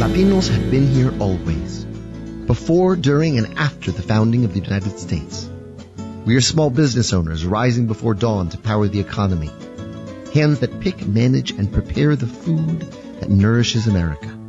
Latinos have been here always, before, during, and after the founding of the United States. We are small business owners rising before dawn to power the economy, hands that pick, manage, and prepare the food that nourishes America.